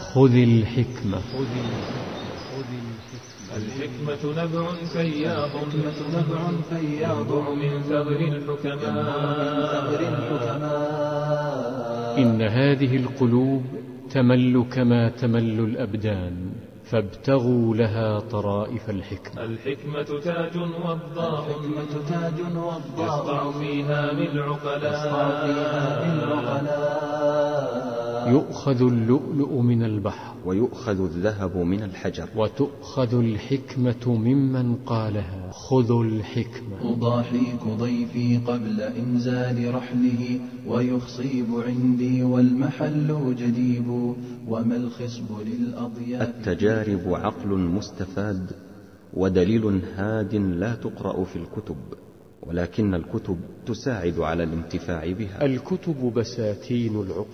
خذ الحكمة. الحكمة نبع فياض من ثغر الحكماء. إن هذه القلوب تمل كما تمل الأبدان، فابتغوا لها طرائف الحكمة. الحكمة تاج وضاء يسطع فيها بالعقلاء. يؤخذ اللؤلؤ من البحر ويؤخذ الذهب من الحجر، وتؤخذ الحكمة ممن قالها. خذوا الحكمة. أضاحيك ضيفي قبل إنزال رحله، ويخصيب عندي والمحل جديب، وما الخصب للأضياف. التجارب عقل مستفاد ودليل هاد لا تقرأ في الكتب، ولكن الكتب تساعد على الانتفاع بها. الكتب بساتين العقل.